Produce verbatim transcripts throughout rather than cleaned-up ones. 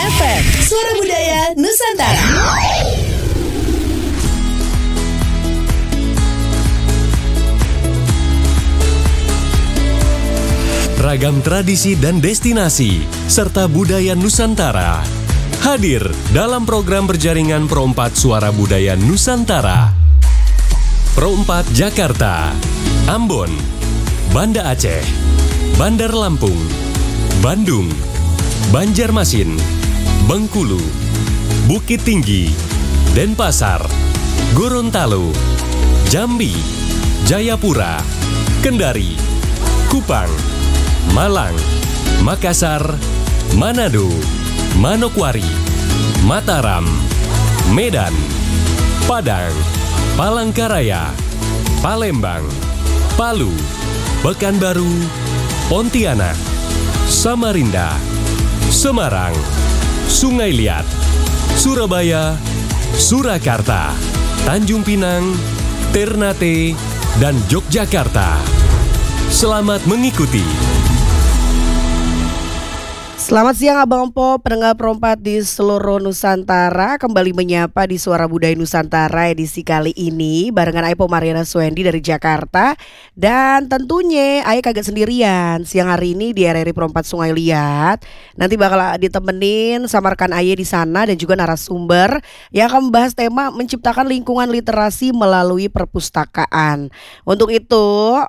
F M, Suara Budaya Nusantara. Ragam tradisi dan destinasi, serta budaya Nusantara hadir dalam program berjaringan Pro empat Suara Budaya Nusantara. Pro empat Jakarta, Ambon, Banda Aceh, Bandar Lampung, Bandung, Banjarmasin, Bengkulu, Bukit Tinggi, Denpasar, Gorontalo, Jambi, Jayapura, Kendari, Kupang, Malang, Makassar, Manado, Manokwari, Mataram, Medan, Padang, Palangkaraya, Palembang, Palu, Pekanbaru, Pontianak, Samarinda, Semarang, Sungai Liat, Surabaya, Surakarta, Tanjung Pinang, Ternate, dan Yogyakarta. Selamat mengikuti. Selamat siang Abang Po, pendengar Pro empat di seluruh Nusantara. Kembali menyapa di Suara Budaya Nusantara edisi kali ini barengan Aipo Mariana Swendi dari Jakarta. Dan tentunya Aye kagak sendirian. Siang hari ini di R R I Pro empat Sungai Liat nanti bakal ditemenin sama rekan Aye di sana dan juga narasumber yang akan membahas tema menciptakan lingkungan literasi melalui perpustakaan. Untuk itu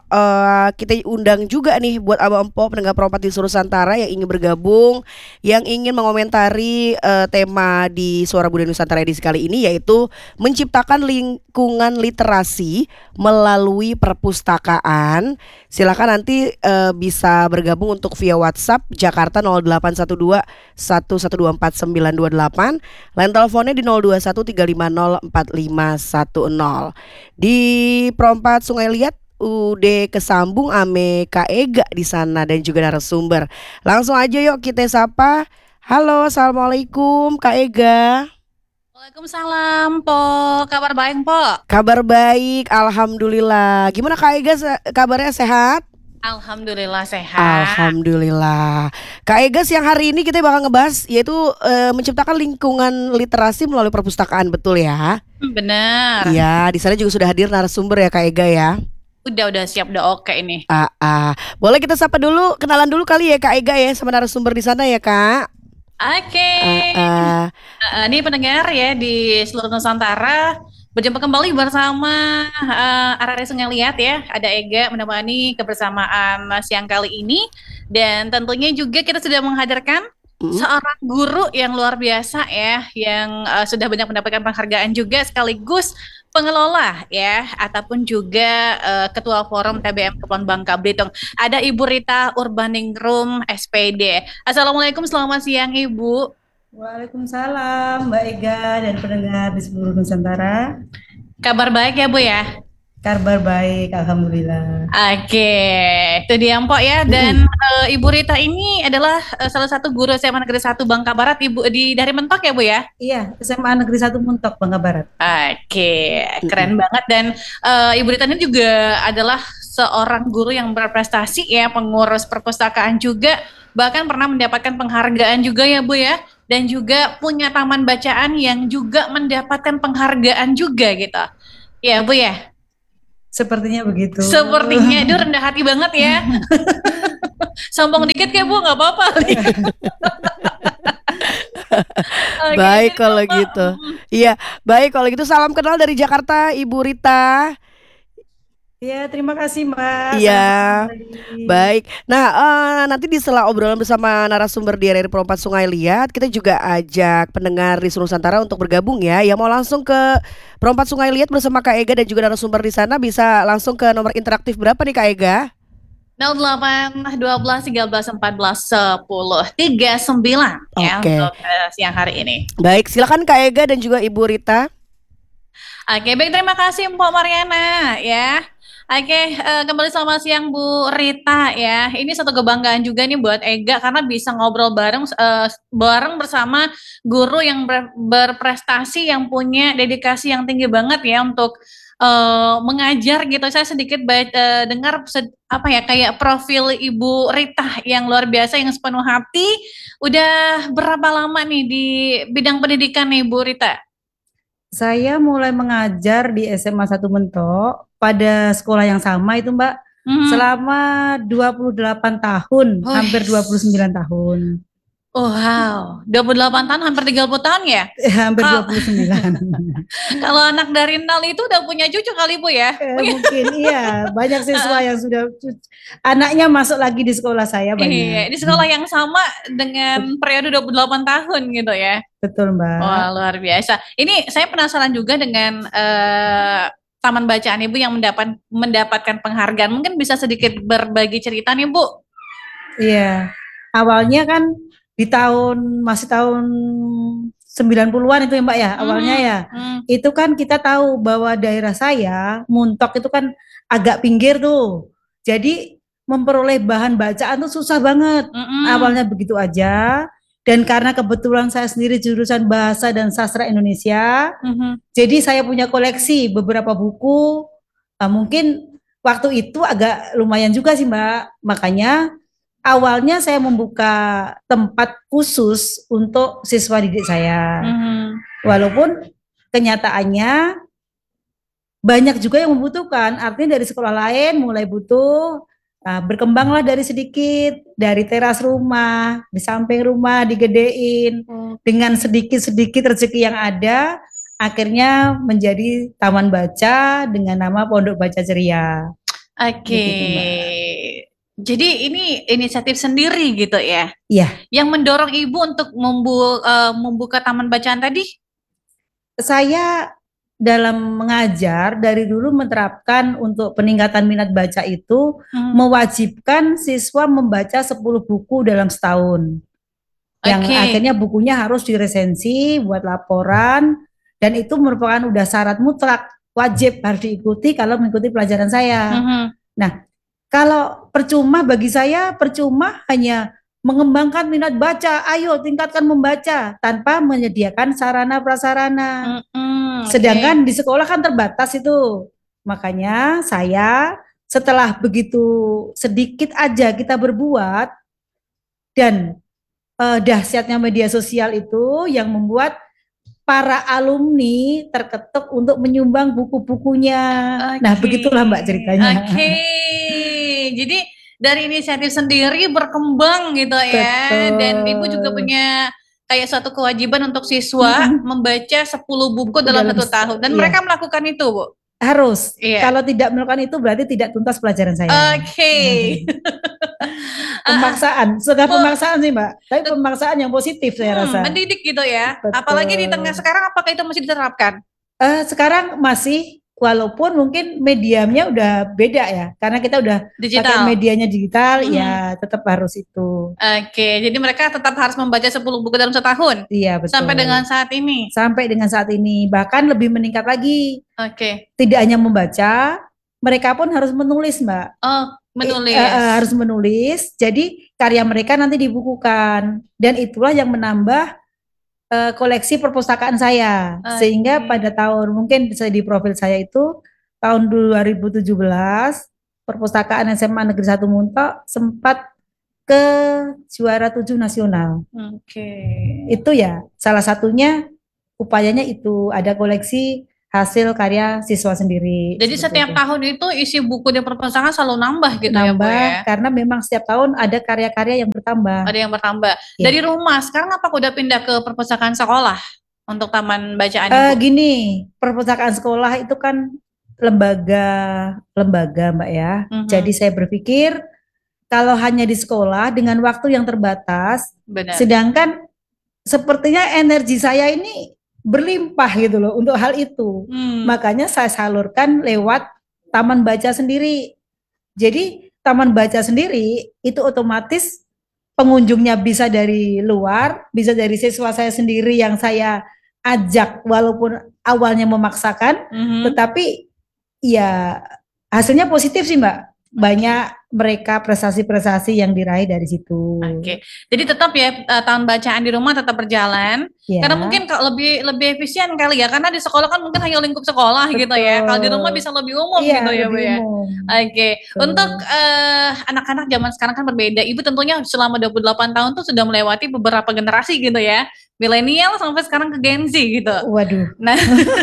uh, kita undang juga nih buat Abang Po pendengar Pro empat di seluruh Nusantara yang ingin bergabung, yang ingin mengomentari uh, tema di Suara Budaya Nusantara edisi kali ini, yaitu menciptakan lingkungan literasi melalui perpustakaan. Silakan nanti uh, bisa bergabung untuk via WhatsApp Jakarta nol delapan satu dua satu satu dua empat sembilan dua delapan, line teleponnya di nol dua satu tiga lima nol empat lima satu nol. Di Pro empat Sungai Liat udah kesambung ame Kak Ega di sana dan juga narasumber. Langsung aja yuk kita sapa. Halo, assalamualaikum Kak Ega. Waalaikumsalam Po, kabar baik Po? Kabar baik, alhamdulillah. Gimana Kak Ega, kabarnya sehat? Alhamdulillah sehat. Alhamdulillah. Kak Ega, siang hari ini kita bakal ngebahas yaitu e, menciptakan lingkungan literasi melalui perpustakaan, betul ya? Benar. Iya, di sana juga sudah hadir narasumber ya Kak Ega ya. Udah udah siap, udah oke ini. Ah, ah. Boleh kita sapa dulu, kenalan dulu kali ya Kak Ega ya sama narasumber di sana ya Kak. Oke. Ah, ah. Uh, ini pendengar ya di seluruh Nusantara, berjumpa kembali bersama uh, R R I Sungai Liat ya. Ada Ega menemani kebersamaan siang kali ini, dan tentunya juga kita sudah menghadirkan Mm-hmm. seorang guru yang luar biasa ya, yang uh, sudah banyak mendapatkan penghargaan juga, sekaligus pengelola ya, ataupun juga uh, ketua forum T B M Kepulauan Bangka Belitung. Ada Ibu Rita Urbaningrum S P D. Assalamualaikum, selamat siang Ibu. Waalaikumsalam Mbak Ega dan pendengar di seluruh Nusantara. Kabar baik ya Bu ya? Kabar baik, alhamdulillah. Oke, itu dia Mpok ya. Dan uh, Ibu Rita ini adalah uh, salah satu guru S M A Negeri satu Bangka Barat, Ibu di dari Mentok ya Bu ya? Iya, S M A Negeri satu Mentok Bangka Barat. Oke, keren banget. Dan uh, Ibu Rita ini juga adalah seorang guru yang berprestasi ya, pengurus perpustakaan juga, bahkan pernah mendapatkan penghargaan juga ya Bu ya. Dan juga punya taman bacaan yang juga mendapatkan penghargaan juga gitu. Ya Bu ya? Sepertinya begitu. Sepertinya, aduh rendah hati banget ya. Sombong dikit ya Bu, nggak apa-apa. Okay, baik kalau gitu. Iya, baik kalau gitu. Salam kenal dari Jakarta, Ibu Rita. Iya, terima kasih Mbak. Iya, baik. Nah, uh, nanti di setelah obrolan bersama narasumber di R R I Pro empat Sungai Liat, kita juga ajak pendengar di seluruh Nusantara untuk bergabung ya. Yang mau langsung ke Pro empat Sungai Liat bersama Kak Ega dan juga narasumber di sana bisa langsung ke nomor interaktif berapa nih Kak Ega? nol delapan satu dua tiga belas empat belas sepuluh tiga puluh sembilan ya okay. untuk uh, siang hari ini. Baik, silakan Kak Ega dan juga Ibu Rita. Oke, baik, terima kasih Mbak Mariana ya. Oke, uh, kembali selamat siang Bu Rita ya. Ini satu kebanggaan juga nih buat Ega karena bisa ngobrol bareng uh, bareng bersama guru yang ber, berprestasi, yang punya dedikasi yang tinggi banget ya untuk eh, mengajar gitu. Saya sedikit ba- eh, dengar sed- apa ya kayak profil Ibu Rita yang luar biasa yang sepenuh hati. Udah berapa lama nih di bidang pendidikan nih Bu Rita? Saya mulai mengajar di S M A satu Mentok pada sekolah yang sama itu Mbak Hmm. selama dua puluh delapan tahun, Wih. hampir dua puluh sembilan tahun. Oh, wow, dua puluh delapan tahun, hampir tiga puluh tahun ya? Eh, hampir Kal- dua puluh sembilan. Kalau anak dari nol itu udah punya cucu kali Bu ya? Eh, mungkin iya, banyak siswa yang sudah cu- anaknya masuk lagi di sekolah saya Iya, banyak. di sekolah yang sama dengan periode dua puluh delapan tahun gitu ya. Betul Mbak. Wah, luar biasa. Ini saya penasaran juga dengan eh, Taman Bacaan Ibu yang mendapat mendapatkan penghargaan. Mungkin bisa sedikit berbagi cerita nih, Bu. Iya. Awalnya kan di tahun masih tahun sembilan puluhan itu ya Mbak ya, awalnya Hmm, ya. hmm, Itu kan kita tahu bahwa daerah saya, Muntok itu kan agak pinggir tuh. Jadi memperoleh bahan bacaan tuh susah banget. mm-mm, Awalnya begitu aja. Dan karena kebetulan saya sendiri jurusan Bahasa dan Sastra Indonesia, mhm. jadi saya punya koleksi beberapa buku. Nah, mungkin waktu itu agak lumayan juga sih Mbak. Makanya awalnya saya membuka tempat khusus untuk siswa didik saya. Mhm. Walaupun kenyataannya banyak juga yang membutuhkan. Artinya dari sekolah lain mulai butuh, nah, berkembanglah dari sedikit, dari teras rumah, di samping rumah digedein, dengan sedikit-sedikit rezeki yang ada, akhirnya menjadi taman baca dengan nama Pondok Baca Ceria. Oke. Begitu, Mbak. Jadi ini inisiatif sendiri gitu ya. Iya. Yang mendorong Ibu untuk membu- eh, membuka taman bacaan tadi? Saya dalam mengajar dari dulu menerapkan untuk peningkatan minat baca itu Hmm. mewajibkan siswa membaca sepuluh buku dalam setahun. Yang Oke. akhirnya bukunya harus diresensi, buat laporan, dan itu merupakan udah syarat mutlak, wajib harus diikuti kalau mengikuti pelajaran saya. Mhm. Nah, kalau percuma bagi saya, percuma hanya mengembangkan minat baca, ayo tingkatkan membaca tanpa menyediakan sarana prasarana. Mm-mm, oke. Sedangkan di sekolah kan terbatas itu. Makanya saya setelah begitu sedikit aja kita berbuat dan eh, dahsyatnya media sosial itu yang membuat para alumni terketuk untuk menyumbang buku-bukunya. Nah, Oke. begitulah Mbak ceritanya. Oke. Jadi dari inisiatif sendiri berkembang gitu ya. Betul. Dan Ibu juga punya kayak suatu kewajiban untuk siswa Mm-mm. membaca sepuluh buku Buku dalam dalam satu se- tahun. Dan iya. mereka melakukan itu, Bu. Harus. Iya. Kalau tidak melakukan itu berarti tidak tuntas pelajaran saya. Oke. Pemaksaan, sudah Bu- pemaksaan sih Mbak. Tapi pemaksaan yang positif saya Hmm, rasa. mendidik gitu ya. Betul. Apalagi di tengah sekarang, apakah itu masih diterapkan? Eh, sekarang masih, walaupun mungkin mediamnya udah beda ya, karena kita udah pakai Digital. medianya digital, Mhm. ya tetap harus itu. Oke, jadi mereka tetap harus membaca sepuluh buku dalam setahun. Iya betul. Sampai dengan saat ini. Sampai dengan saat ini, bahkan lebih meningkat lagi. Oke. Tidak hanya membaca, mereka pun harus menulis Mbak. Oh, menulis. Eh, eh, harus menulis. Jadi karya mereka nanti dibukukan, dan itulah yang menambah eh, koleksi perpustakaan saya. Oke. Sehingga pada tahun mungkin bisa di profil saya itu tahun dua ribu tujuh belas perpustakaan S M A Negeri satu Muntok sempat ke juara tujuh nasional. Oke. Itu ya salah satunya upayanya itu ada koleksi hasil karya siswa sendiri. Jadi Seperti setiap itu. tahun itu isi buku di perpustakaan selalu nambah gitu ya, Bu Nambah ya. karena memang setiap tahun ada karya-karya yang bertambah. Ada yang bertambah. Iya. Dari rumah, sekarang apa udah pindah ke perpustakaan sekolah untuk taman bacaan Eh, Ibu? gini, perpustakaan sekolah itu kan lembaga lembaga Mbak ya. Mhm. Jadi saya berpikir kalau hanya di sekolah dengan waktu yang terbatas, Benar. sedangkan sepertinya energi saya ini berlimpah gitu loh untuk hal itu. Hmm. Makanya saya salurkan lewat taman baca sendiri. Jadi taman baca sendiri itu otomatis pengunjungnya bisa dari luar, bisa dari siswa saya sendiri yang saya ajak walaupun awalnya memaksakan, Mhm. tetapi ya hasilnya positif sih Mbak. Banyak mereka prestasi-prestasi yang diraih dari situ. Oke, jadi tetap ya eh, tahun bacaan di rumah tetap berjalan. Ya. Karena mungkin kalau lebih lebih efisien kali ya, karena di sekolah kan mungkin hanya lingkup sekolah gitu ya. Kalau di rumah bisa lebih umum Iya, gitu ya, Bu lebih ya. umum. Oke, untuk eh, anak-anak zaman sekarang kan berbeda. Ibu tentunya selama dua puluh delapan tahun tuh sudah melewati beberapa generasi gitu ya. Milenial sampai sekarang ke Gen Z gitu. Waduh. Nah,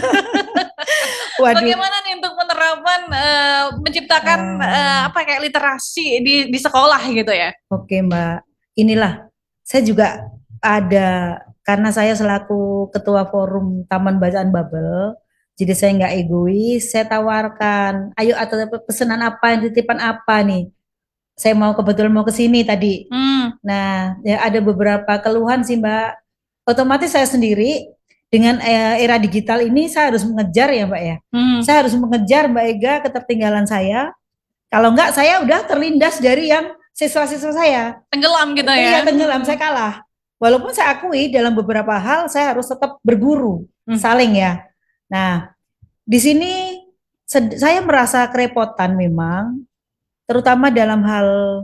Waduh. bagaimana nih untuk penerapan eh, menciptakan eh, apa kayak literasi di di sekolah gitu ya? Oke Mbak, inilah saya juga ada, karena saya selaku ketua forum Taman Bacaan Babel, jadi saya nggak egois, saya tawarkan, ayo atau pesanan apa, titipan apa nih? Saya mau kebetulan mau ke sini tadi. Hmm. Nah, ya ada beberapa keluhan sih Mbak. Otomatis saya sendiri dengan eh, era digital ini saya harus mengejar ya Mbak ya. Hmm. Saya harus mengejar Mbak Ega ketertinggalan saya. Kalau enggak saya udah terlindas dari yang siswa-siswa saya. Tenggelam gitu ya? Iya tenggelam, saya kalah. Walaupun saya akui dalam beberapa hal saya harus tetap berguru, Hmm. saling ya. Nah, di sini sed- saya merasa kerepotan memang, terutama dalam hal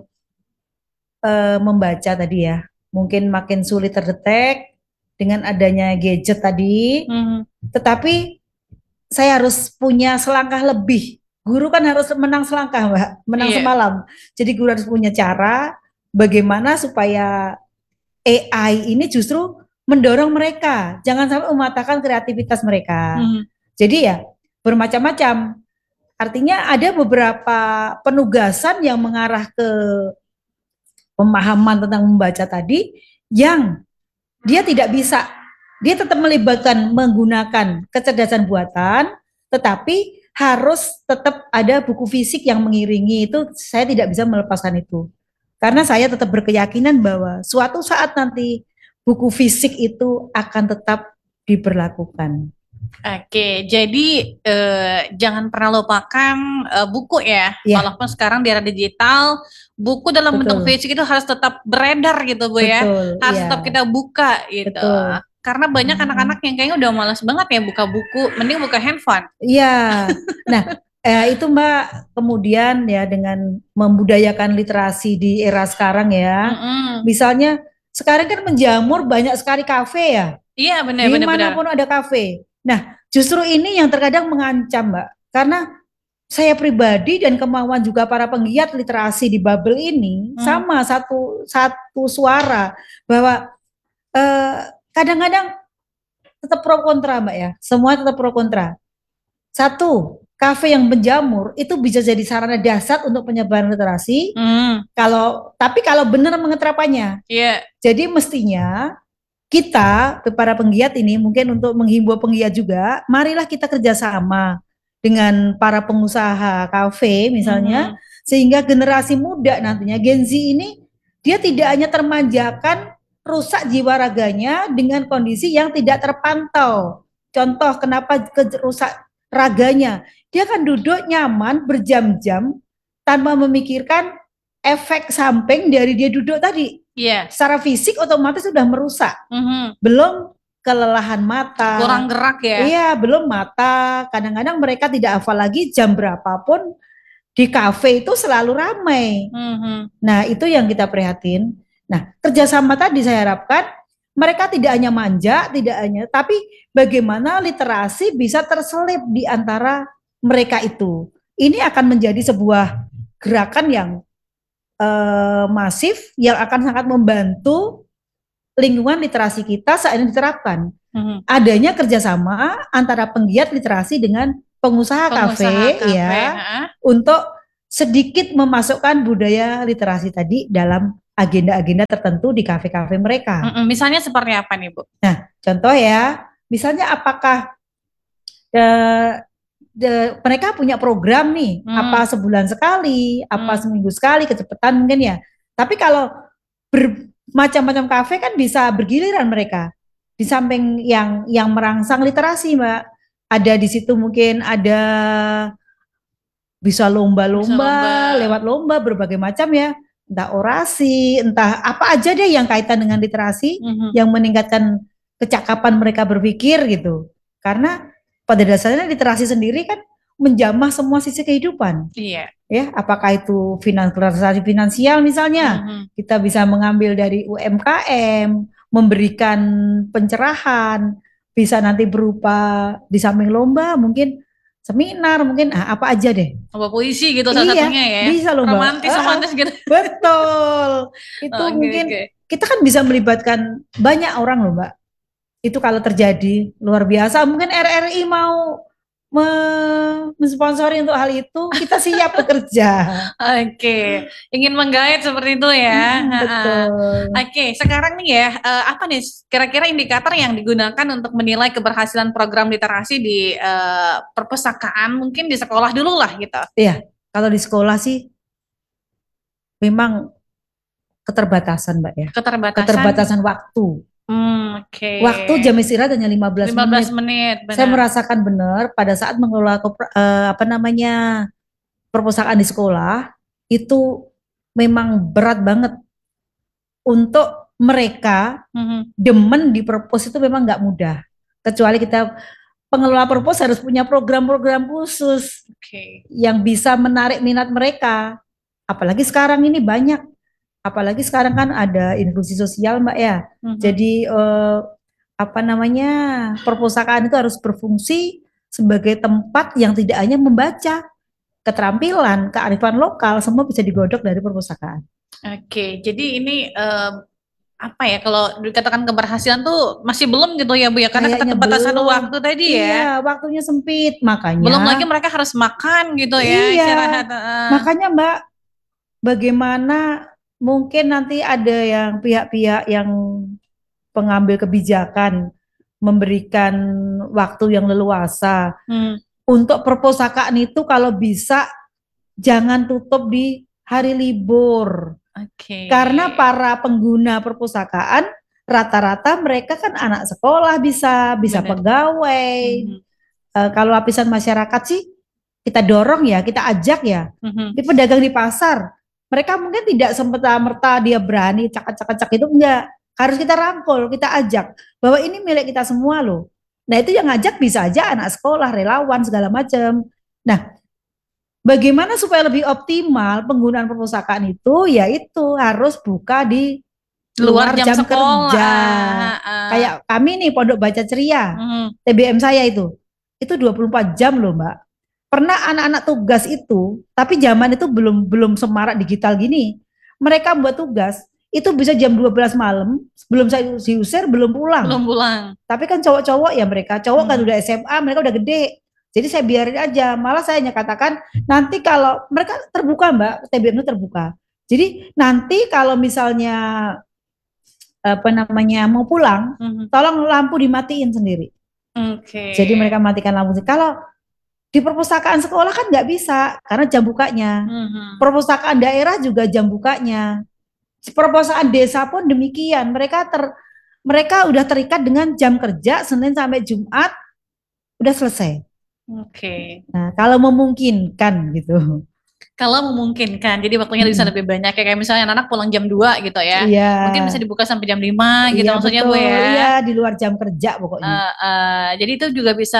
eh, membaca tadi ya. Mungkin makin sulit terdetek dengan adanya gadget tadi, Hmm. tetapi saya harus punya selangkah lebih. Guru kan harus menang selangkah, Mbak, menang Iya. semalam. Jadi guru harus punya cara bagaimana supaya A I ini justru mendorong mereka, jangan sampai mematahkan kreativitas mereka. Hmm. Jadi ya bermacam-macam. Artinya ada beberapa penugasan yang mengarah ke pemahaman tentang membaca tadi yang dia tidak bisa, dia tetap melibatkan menggunakan kecerdasan buatan, tetapi harus tetap ada buku fisik yang mengiringi itu. Saya tidak bisa melepaskan itu. Karena saya tetap berkeyakinan bahwa suatu saat nanti buku fisik itu akan tetap diberlakukan. Oke, jadi eh, jangan pernah lupakan eh, buku ya. Iya. Walaupun sekarang di era digital, buku dalam bentuk Betul. fisik itu harus tetap beredar gitu Bu ya. Betul, Harus iya. tetap kita buka gitu. Betul. Karena banyak Hmm. anak-anak yang kayaknya udah malas banget ya buka buku, mending buka handphone. Iya. Nah, eh, itu Mbak, kemudian ya dengan membudayakan literasi di era sekarang ya. Mm-mm. Misalnya sekarang kan menjamur banyak sekali kafe ya. Iya benar benar benar. Dimanapun ada kafe. Nah, justru ini yang terkadang mengancam Mbak. Karena saya pribadi dan kemauan juga para penggiat literasi di Babel ini Hmm. sama satu satu suara bahwa eh, kadang-kadang tetap pro kontra Mbak ya. Semua tetap pro kontra. Satu, kafe yang menjamur itu bisa jadi sarana dasar untuk penyebaran literasi. Hmm. Kalau tapi kalau benar mengetrapannya. Iya. Jadi mestinya kita para penggiat ini mungkin untuk menghimbau penggiat juga, marilah kita kerjasama dengan para pengusaha kafe misalnya, Mhm. sehingga generasi muda nantinya Gen Z ini dia tidak hanya termanjakan rusak jiwa raganya dengan kondisi yang tidak terpantau. Contoh kenapa ke- rusak raganya, dia kan duduk nyaman berjam-jam tanpa memikirkan efek samping dari dia duduk tadi. Iya. Secara fisik otomatis sudah merusak. Mhm. Belum kelelahan mata. Kurang gerak ya. Iya, belum mata. Kadang-kadang mereka tidak hafal lagi jam berapapun di kafe itu selalu ramai. Mhm. Nah, itu yang kita prihatin. Nah, kerjasama tadi saya harapkan mereka tidak hanya manja, tidak hanya, tapi bagaimana literasi bisa terselip di antara mereka itu. Ini akan menjadi sebuah gerakan yang eh, masif yang akan sangat membantu lingkungan literasi kita saat ini diterapkan. Mhm. Adanya kerjasama antara penggiat literasi dengan pengusaha, Pengusaha kafe, kafe, ya, ha? untuk sedikit memasukkan budaya literasi tadi dalam agenda-agenda tertentu di kafe-kafe mereka. Mm-mm. Misalnya seperti apa nih Bu? Nah, contoh ya, misalnya apakah eh, de- mereka punya program nih, Hmm. apa sebulan sekali, apa Hmm. seminggu sekali, kecepatan mungkin ya. Tapi kalau bermacam-macam kafe kan bisa bergiliran mereka. Di samping yang yang merangsang literasi, Mbak, ada di situ mungkin ada bisa lomba-lomba, Bisa lomba. lewat lomba berbagai macam ya, entah orasi, entah apa aja deh yang kaitan dengan literasi, Mhm. yang meningkatkan kecakapan mereka berpikir gitu. Karena pada dasarnya literasi sendiri kan menjamah semua sisi kehidupan. Iya. ya, apakah itu finansialisasi finansial misalnya, Mhm. kita bisa mengambil dari U M K M, memberikan pencerahan, bisa nanti berupa di samping lomba mungkin seminar, mungkin ah, apa aja deh. Lomba puisi gitu salah Iya, satunya ya. bisa loh Mbak. Romantis Ah, ah, romantis gitu. betul. Itu Oke mungkin oke. kita kan bisa melibatkan banyak orang loh Mbak. Itu kalau terjadi luar biasa. Mungkin R R I mau me- mensponsori untuk hal itu, kita siap bekerja. Oke, ingin menggait seperti itu ya. Mm, Ha-ha. betul. Oke, sekarang nih ya, eh, apa nih kira-kira indikator yang digunakan untuk menilai keberhasilan program literasi di eh, perpustakaan, mungkin di sekolah dulu lah gitu. Iya, kalau di sekolah sih memang keterbatasan Mbak ya. Keterbatasan. Keterbatasan waktu. Hmm, oke. Waktu jam istirahat hanya lima belas lima belas menit. menit, Saya benar. merasakan benar pada saat mengelola kopra- eh, apa namanya perpustakaan di sekolah itu memang berat banget untuk mereka Mhm. demen di perpus itu memang nggak mudah. Kecuali kita pengelola perpus harus punya program-program khusus Oke. yang bisa menarik minat mereka. Apalagi sekarang ini banyak, apalagi sekarang kan ada inklusi sosial Mbak ya. Mhm. Jadi eh, apa namanya perpustakaan itu harus berfungsi sebagai tempat yang tidak hanya membaca, keterampilan, kearifan lokal semua bisa digodok dari perpustakaan. Oke, jadi ini eh, apa ya kalau dikatakan keberhasilan tuh masih belum gitu ya Bu ya, karena Kayaknya keterbatasan belum. waktu tadi ya. Iya, waktunya sempit makanya. Belum lagi mereka harus makan gitu ya, Iya, istirahat. heeh. makanya Mbak, bagaimana mungkin nanti ada yang pihak-pihak yang pengambil kebijakan memberikan waktu yang leluasa Hmm, untuk perpustakaan itu kalau bisa jangan tutup di hari libur. Oke. Karena para pengguna perpustakaan rata-rata mereka kan anak sekolah bisa, bisa Benar. pegawai. Mhm, Eh, kalau lapisan masyarakat sih kita dorong ya, kita ajak ya. mhm. Di pedagang di pasar, mereka mungkin tidak semata-merta dia berani cakap-cakap itu enggak. Harus kita rangkul, kita ajak bahwa ini milik kita semua loh. Nah, itu yang ngajak bisa aja anak sekolah, relawan segala macam. Nah, bagaimana supaya lebih optimal penggunaan perpustakaan itu? Yaitu harus buka di Luar luar jam jam, sekolah. kerja. Ah, Kayak kami nih Pondok Baca Ceria, mhm. T B M saya itu, itu dua puluh empat jam loh Mbak. Pernah anak-anak tugas itu, tapi zaman itu belum belum semarak digital gini. Mereka buat tugas, itu bisa jam dua belas malam, sebelum saya diusir belum pulang. Belum pulang. Tapi kan cowok-cowok ya mereka, cowok kan Hmm. udah S M A, mereka udah gede. Jadi saya biarin aja. Malah saya hanya katakan nanti kalau mereka terbuka Mbak, T B M itu terbuka. Jadi nanti kalau misalnya apa namanya mau pulang, Mhm. tolong lampu dimatiin sendiri. Oke. Jadi mereka matikan lampu. Kalau di perpustakaan sekolah kan nggak bisa karena jam bukanya. Mhm. Perpustakaan daerah juga jam bukanya. Perpustakaan desa pun demikian. Mereka ter mereka udah terikat dengan jam kerja Senin sampai Jumat udah selesai. Oke. Nah, kalau memungkinkan gitu. Kalau memungkinkan, jadi waktunya bisa Mm-mm. lebih banyak ya, kayak misalnya anak pulang jam dua gitu ya. Iya. Mungkin bisa dibuka sampai jam lima gitu Iya maksudnya betul. Bu ya. Iya di luar jam kerja pokoknya. Eh, eh, jadi itu juga bisa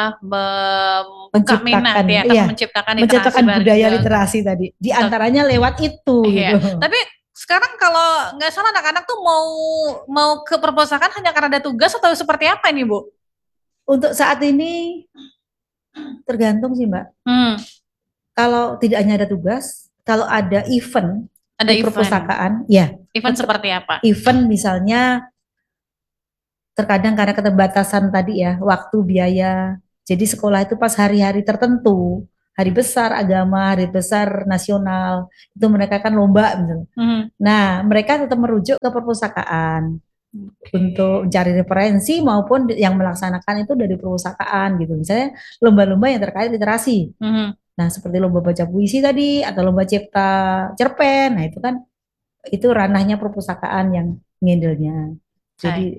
membuka minat Menciptakan, ya, iya. kan menciptakan literasi Menciptakan baru budaya juga. literasi tadi. Di Betul. antaranya lewat itu Iya. gitu. Tapi sekarang kalau nggak salah anak-anak tuh mau mau ke perpustakaan hanya karena ada tugas atau seperti apa ini Bu? Untuk saat ini tergantung sih Mbak. Hmm, Kalau tidak hanya ada tugas, kalau ada event ada di event. perpustakaan, ya Event seperti apa? event misalnya terkadang karena keterbatasan tadi ya, waktu, biaya. Jadi sekolah itu pas hari-hari tertentu, hari besar agama, hari besar nasional, itu mereka kan lomba misalnya. Hmm. Nah, mereka tetap merujuk ke perpustakaan Oke. untuk mencari referensi maupun yang melaksanakan itu dari perpustakaan gitu. Misalnya lomba-lomba yang terkait literasi. Hmm. Nah, seperti lomba baca puisi tadi atau lomba cipta cerpen. Nah, itu kan itu ranahnya perpustakaan yang ngindelnya. Jadi Oke.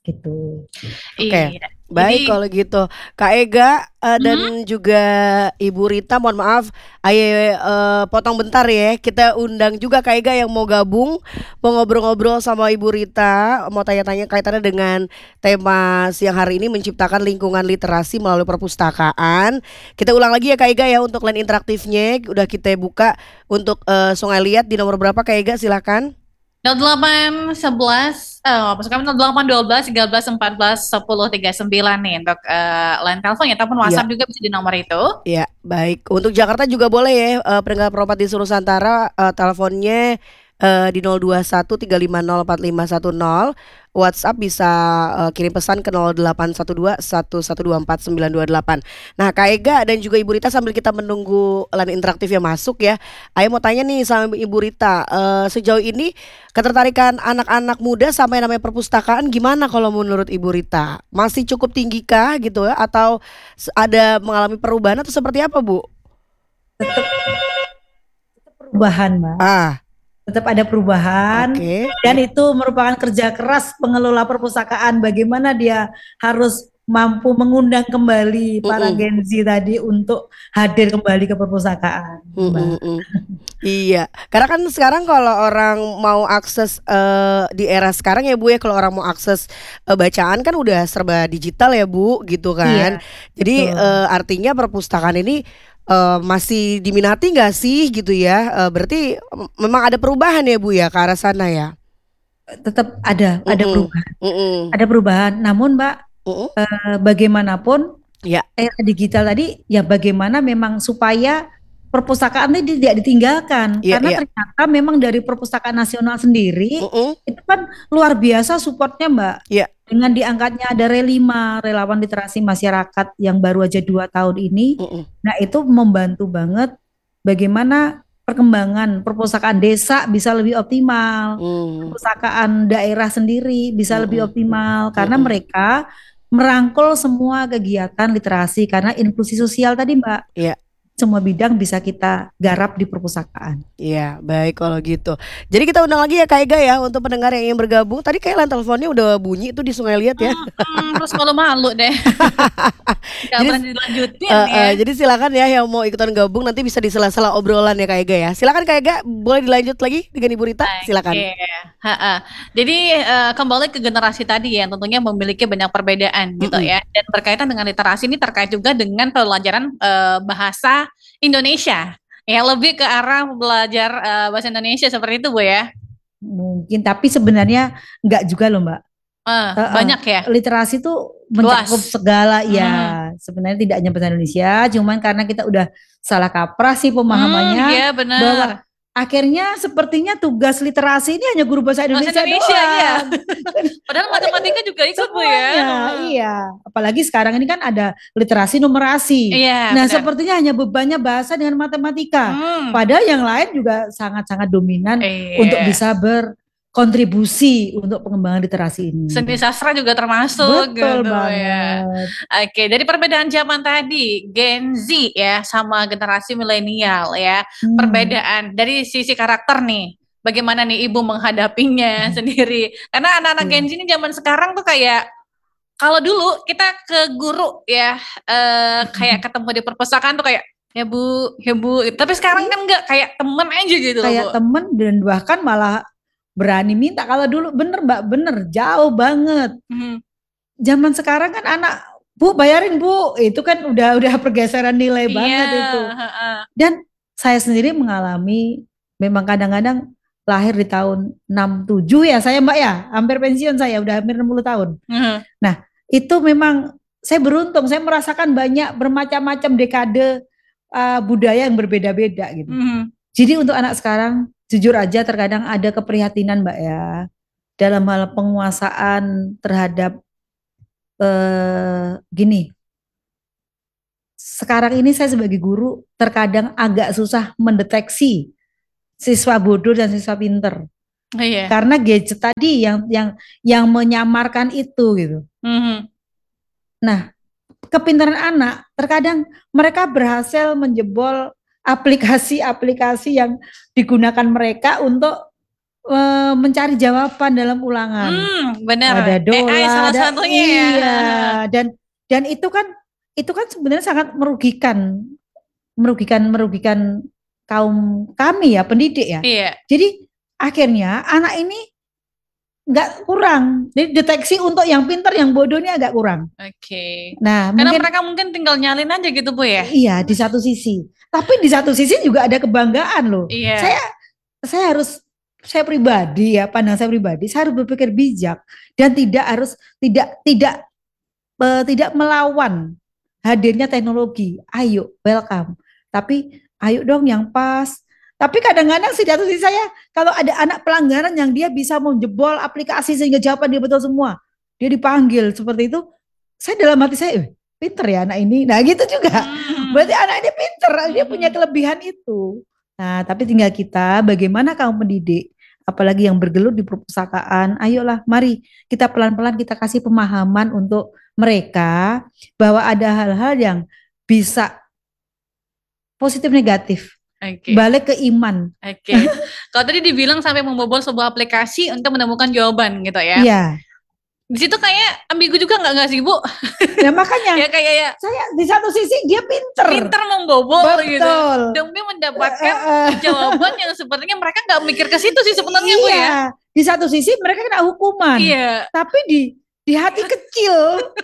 gitu. Oke, Iya. baik Jadi kalau gitu. Kak Ega eh, dan mhm, juga Ibu Rita, mohon maaf, ayo eh, potong bentar ya. Kita undang juga Kak Ega yang mau gabung, mau ngobrol-ngobrol sama Ibu Rita, mau tanya-tanya kaitannya dengan tema siang hari ini menciptakan lingkungan literasi melalui perpustakaan. Kita ulang lagi ya Kak Ega ya untuk line interaktifnya, udah kita buka untuk eh, Sungai Liat di nomor berapa Kak Ega, silakan. nol delapan sebelas, eh maksud kami nol delapan dua belas tiga belas empat belas sepuluh tiga puluh sembilan nih untuk eh, line telepon ya, ataupun Iya. WhatsApp juga bisa di nomor itu. Ya, baik. Untuk Jakarta juga boleh ya, eh, pendengar perompak di seluruh Nusantara, eh, teleponnya eh, di nol dua satu tiga lima nol empat lima satu nol. WhatsApp bisa eh, kirim pesan ke nol delapan satu dua satu satu dua empat sembilan dua delapan. Nah, Kak Ega dan juga Ibu Rita sambil kita menunggu line interaktif yang masuk ya. Ayo mau tanya nih sama Ibu Rita, eh, sejauh ini ketertarikan anak-anak muda sama yang namanya perpustakaan gimana kalau menurut Ibu Rita? Masih cukup tinggi kah gitu ya, atau s- ada mengalami perubahan atau seperti apa, Bu? Perubahan, Mbak. Ah, Tetap ada perubahan oke. dan itu merupakan kerja keras pengelola perpustakaan bagaimana dia harus mampu mengundang kembali para Mm-mm. Gen Z tadi untuk hadir kembali ke perpustakaan, Mbak. Mm-mm-mm. Iya, karena kan sekarang kalau orang mau akses eh, di era sekarang ya Bu ya, kalau orang mau akses eh, bacaan kan udah serba digital ya Bu, gitu kan. Iya, Jadi betul. eh, artinya perpustakaan ini eh, masih diminati nggak sih gitu ya? Eh, berarti mm, memang ada perubahan ya Bu ya ke arah sana ya. Tetap ada ada Mm-mm. perubahan. Mm-mm. Ada perubahan. Namun, Mbak, Mm-mm. eh, bagaimanapun Ya, era digital tadi ya bagaimana memang supaya perpustakaan ini tidak ditinggalkan iya, karena iya. ternyata memang dari perpustakaan nasional sendiri Mm-mm. itu kan luar biasa supportnya Mbak Iya. dengan diangkatnya ada Relima relawan literasi masyarakat yang baru aja dua tahun ini. Mm-mm. Nah itu membantu banget bagaimana perkembangan perpustakaan desa bisa lebih optimal, Mm. perpustakaan daerah sendiri bisa lebih Mm-mm. optimal karena Mm-mm. mereka merangkul semua kegiatan literasi karena inklusi sosial tadi Mbak, Iya. semua bidang bisa kita garap di perpustakaan. Iya, baik kalau gitu. Jadi kita undang lagi ya Kak Ega ya untuk pendengar yang ingin bergabung. Tadi kayak line teleponnya udah bunyi tuh di Sungai Liat ya. Hmm, terus malu-malu deh. Gak Jadi pernah dilanjutin eh, ya. eh, jadi silakan ya yang mau ikutan gabung nanti bisa di sela-sela obrolan ya Kak Ega ya. Silakan Kak Ega, boleh dilanjut lagi dengan Ibu Rita? Silakan. Oke, ha-ha. Jadi eh, kembali ke generasi tadi ya, tentunya memiliki banyak perbedaan gitu Mm-mm. ya. Dan berkaitan dengan literasi ini terkait juga dengan pelajaran eh, bahasa Indonesia. Ya, lebih ke arah belajar eh, bahasa Indonesia seperti itu Bu ya. Mungkin tapi sebenarnya enggak juga loh Mbak. Eh, Eh, eh, banyak ya. literasi tuh mencakup Luas. segala ya. Hmm. Sebenarnya tidak hanya bahasa Indonesia, cuman karena kita udah salah kaprah sih Hmm, pemahamannya iya bahwa benar. akhirnya sepertinya tugas literasi ini hanya guru bahasa Bahasa Indonesia Indonesia iya. doang. Padahal matematika juga ikut Bu ya. Semuanya, Hmm. iya. Apalagi sekarang ini kan ada literasi numerasi. Iya, Nah, benar. sepertinya hanya bebannya bahasa dengan matematika. Hmm. Padahal yang lain juga sangat-sangat dominan untuk Iya. bisa berkontribusi untuk pengembangan literasi ini. Seni sastra juga termasuk Betul gitu ya. banget. Oke, dari perbedaan zaman tadi, Gen Z ya sama generasi milenial ya. Hmm. Perbedaan dari sisi karakter nih. Bagaimana nih Ibu menghadapinya sendiri? Karena anak-anak Hmm. Gen Z ini zaman sekarang tuh kayak kalau dulu kita ke guru ya eh, kayak ketemu di perpustakaan tuh kayak ya Bu, ya Bu. Tapi sekarang kan enggak, kayak temen aja gitu loh Bu. Kayak temen dan bahkan malah berani minta. Kalau dulu bener Mbak, bener jauh banget. Mhm. Zaman sekarang kan anak, Bu bayarin Bu, itu kan udah udah pergeseran nilai banget Iya, itu. heeh. Dan saya sendiri mengalami, memang kadang-kadang lahir di tahun enam tujuh ya saya Mbak ya, hampir pensiun saya, udah hampir enam puluh tahun. Mhm. Nah itu memang saya beruntung, saya merasakan banyak bermacam-macam dekade uh, budaya yang berbeda-beda gitu. Mhm. Jadi untuk anak sekarang, jujur aja terkadang ada keprihatinan Mbak ya, dalam hal penguasaan terhadap eh, gini. Sekarang ini saya sebagai guru terkadang agak susah mendeteksi siswa bodoh dan siswa pinter. Iya. Karena gadget tadi yang yang yang menyamarkan itu gitu. Mhm. Nah, kepintaran anak terkadang mereka berhasil menjebol aplikasi-aplikasi yang digunakan mereka untuk eh, mencari jawaban dalam ulangan. Hmm, benar. Ada dola, A I salah ada satunya ya. iya, dan dan itu kan itu kan sebenarnya sangat merugikan, merugikan, merugikan kaum kami ya pendidik ya. Iya. Jadi akhirnya anak ini nggak kurang. Jadi deteksi untuk yang pintar, yang bodohnya agak kurang. Oke. Nah, Karena mungkin mereka mungkin tinggal nyalin aja gitu Bu ya. iya di satu sisi. Tapi di satu sisi juga ada kebanggaan loh. Iya. Saya saya harus saya pribadi ya, pandang saya pribadi, saya harus berpikir bijak dan tidak harus tidak tidak eh, tidak melawan hadirnya teknologi. Ayo, welcome. Tapi ayo dong yang pas. Tapi kadang-kadang sih di satu sisi saya, kalau ada anak pelanggaran yang dia bisa menjebol aplikasi sehingga jawaban dia betul semua, dia dipanggil seperti itu, saya dalam hati saya, eh, pinter ya anak ini. Nah gitu juga. Hmm. Berarti anak ini pinter, dia punya kelebihan itu. Nah tapi tinggal kita, bagaimana kaum pendidik, apalagi yang bergelut di perpustakaan, ayolah mari kita pelan-pelan kita kasih pemahaman untuk mereka bahwa ada hal-hal yang bisa positif negatif. Oke. Balik ke iman. Oke. Kalau tadi dibilang sampai membobol sebuah aplikasi untuk menemukan jawaban gitu ya. Iya. Di situ kayak ambigu juga nggak nggak sih Bu? Ya makanya Ya kayak ya saya di satu sisi dia pinter. pintar membobol gitu. Betul. Demi mendapatkan Eh, eh, jawaban yang sepertinya mereka nggak mikir ke situ sih sebenarnya Bu ya. Iya. Di satu sisi mereka kena hukuman. Iya. Tapi di di hati kecil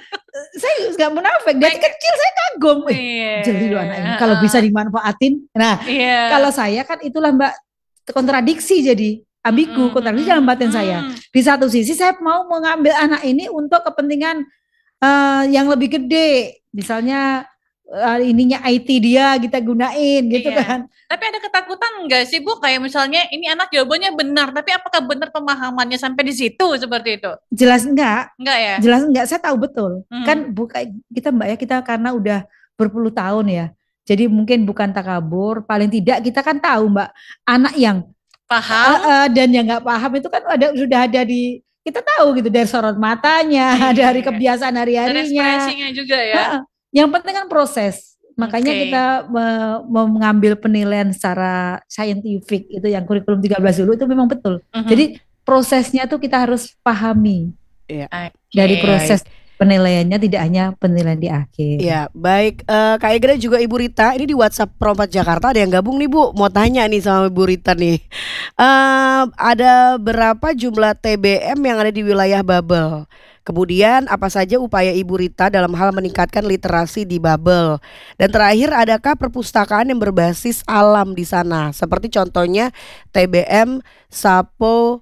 saya nggak munafik. Di hati Pengen- kecil saya kagum. Eh, Iya. jeli loh anak ini. Kalau bisa dimanfaatin. Nah, Iya. kalau saya kan itulah Mbak kontradiksi jadi ambigu, Mm, kontradiksi mm, dalam batin mm. saya. Di satu sisi saya mau mengambil anak ini untuk kepentingan eh, yang lebih gede, misalnya eh, ininya I T dia kita gunain gitu Iya. kan. Tapi ada ketakutan nggak sih Bu? Kayak misalnya ini anak jawabannya benar, tapi apakah benar pemahamannya sampai di situ seperti itu? Jelas enggak? Enggak ya? Jelas enggak? Saya tahu betul. Hmm. Kan bukan kita Mbak ya, kita karena udah berpuluh tahun ya. Jadi mungkin bukan takabur, paling tidak kita kan tahu Mbak, anak yang Paham? eh, eh, dan yang nggak paham itu kan ada sudah ada di kita tahu gitu dari sorot matanya, Iya. dari kebiasaan Dan hari-harinya. ekspresinya juga ya. Heeh. Yang penting kan proses. Makanya Oke. kita me- mau mengambil penilaian secara saintifik itu yang kurikulum tiga belas dulu itu memang betul. Mhm. Jadi prosesnya tuh kita harus pahami. Oke. Dari proses penilaiannya tidak hanya penilaian di akhir. Ya, baik. Eh, Kak Ega dan juga Ibu Rita, ini di WhatsApp Perompat Jakarta ada yang gabung nih Bu. Mau tanya nih sama Ibu Rita nih. Eh, ada berapa jumlah T B M yang ada di wilayah Babel? Kemudian apa saja upaya Ibu Rita dalam hal meningkatkan literasi di Babel? Dan terakhir, adakah perpustakaan yang berbasis alam di sana? Seperti contohnya T B M Sapo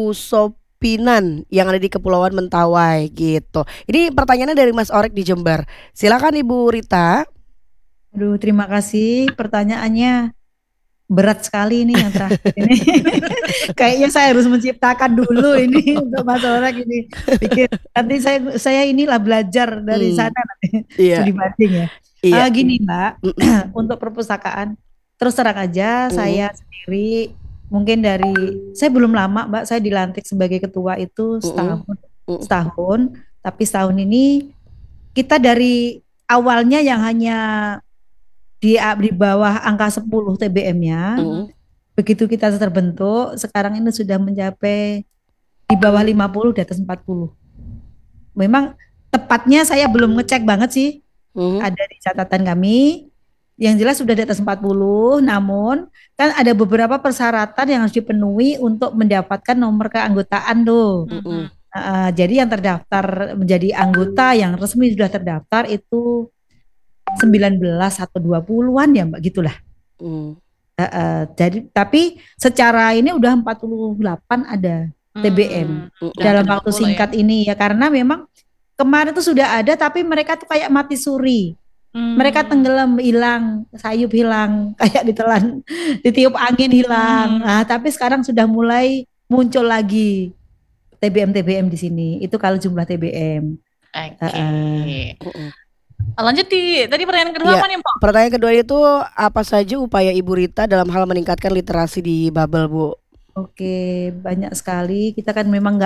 Pusopinan yang ada di Kepulauan Mentawai gitu. Ini pertanyaannya dari Mas Orek di Jember. Silakan Ibu Rita. Aduh, terima kasih. Pertanyaannya berat sekali ini yang terakhir ini. Kayaknya saya harus menciptakan dulu ini untuk Mas Orek ini. Pikir nanti saya saya inilah belajar dari Hmm. sana nanti. Iya. Studi banding ya. Iya. Ah, gini Mbak, untuk perpustakaan terus terang aja Mm. saya sendiri mungkin dari saya belum lama Mbak, saya dilantik sebagai ketua itu setahun Mm. setahun, tapi setahun ini kita dari awalnya yang hanya di di bawah angka sepuluh T B M-nya, Mm. begitu kita terbentuk sekarang ini sudah mencapai di bawah lima puluh, di atas empat puluh. Memang tepatnya saya belum ngecek banget sih. Mm. Ada di catatan kami yang jelas sudah di atas empat puluh, namun kan ada beberapa persyaratan yang harus dipenuhi untuk mendapatkan nomor keanggotaan tuh. Mm-mm. Uh, jadi yang terdaftar menjadi anggota yang resmi sudah terdaftar itu sembilan belas atau dua puluhan ya Mbak gitulah. Mm. Uh, uh, jadi tapi secara ini udah empat puluh delapan ada T B M Hmm. dalam Udah waktu enam puluh singkat ini ya, karena memang kemarin tuh sudah ada tapi mereka tuh kayak mati suri. Hmm. Mereka tenggelam, hilang, sayup hilang, kayak ditelan, ditiup angin hilang. Hmm. Nah, tapi sekarang sudah mulai muncul lagi T B M T B M di sini. Itu kalau jumlah T B M. Oke. Mm-mm. Lanjut di tadi pertanyaan kedua Iya. apa nih, Pak? Pertanyaan kedua itu apa saja upaya Ibu Rita dalam hal meningkatkan literasi di Babel, Bu? Oke, banyak sekali. Kita kan memang nggak